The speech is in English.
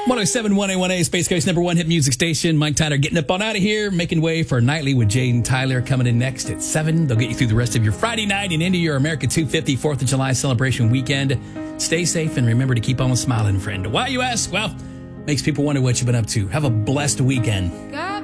107.1A1A, Space Coast number one hit music station. Mike Tyler getting up on out of here, making way for Nightly with Jane Tyler coming in next at 7. They'll get you through the rest of your Friday night and into your America 250 4th of July celebration weekend. Stay safe and remember to keep on smiling, friend. Why, you ask? Well, makes people wonder what you've been up to. Have a blessed weekend.